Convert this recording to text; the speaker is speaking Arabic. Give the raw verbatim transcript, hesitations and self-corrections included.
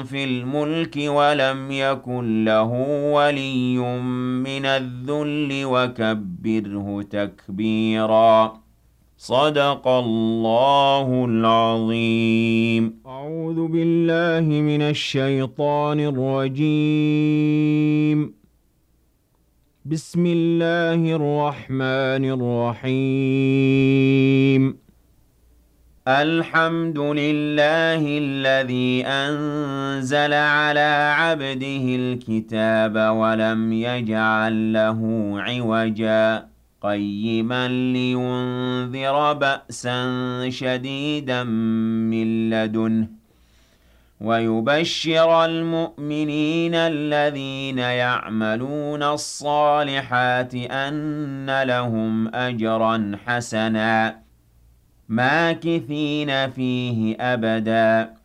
في الملك ولم يكن له ولي من الذل وكبره تكبيرا. صدق الله العظيم. أعوذ بالله من الشيطان الرجيم. بسم الله الرحمن الرحيم. الحمد لله الذي أنزل على عبده الكتاب ولم يجعل له عوجا قيما لينذر بأسا شديدا من لدنه ويبشر المؤمنين الذين يعملون الصالحات أن لهم أجرا حسنا ماكثين فيه أبدا